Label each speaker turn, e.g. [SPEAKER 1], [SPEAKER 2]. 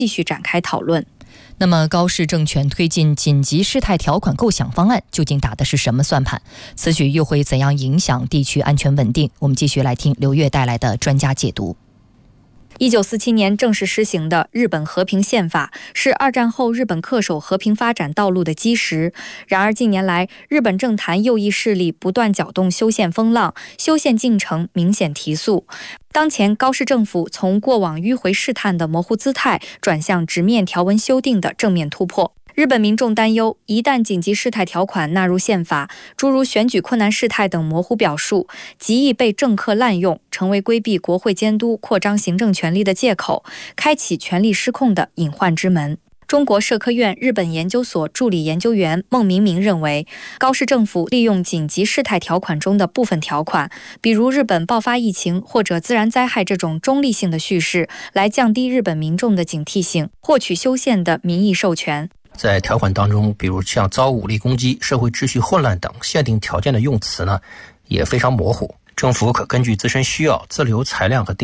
[SPEAKER 1] 继续展开讨论。
[SPEAKER 2] 那么高市政权推进紧急事态条款构想方案究竟打的是什么算盘？此举又会怎样影响地区安全稳定？我们继续来听刘月带来的专家解读。
[SPEAKER 1] 1947年正式施行的日本和平宪法是二战后日本恪守和平发展道路的基石。然而近年来，日本政坛右翼势力不断搅动修宪风浪，修宪进程明显提速。当前高市政府从过往迂回试探的模糊姿态，转向直面条文修订的正面突破。日本民众担忧，一旦紧急事态条款纳入宪法，诸如选举困难事态等模糊表述，极易被政客滥用，成为规避国会监督、扩张行政权力的借口，开启权力失控的隐患之门。中国社科院日本研究所助理研究员孟明明认为，高市政府利用紧急事态条款中的部分条款，比如日本爆发疫情或者自然灾害这种中立性的叙事，来降低日本民众的警惕性，获取修宪的民意授权。
[SPEAKER 3] 在条款当中，比如像遭武力攻击、社会秩序混乱等限定条件的用词呢，也非常模糊。政府可根据自身需要自留裁量和